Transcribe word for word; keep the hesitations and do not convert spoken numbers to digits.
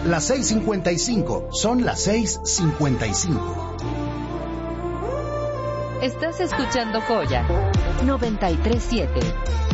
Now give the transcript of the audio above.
las seis cincuenta y cinco. Son las seis cincuenta y cinco. Estás escuchando Joya noventa y tres punto siete.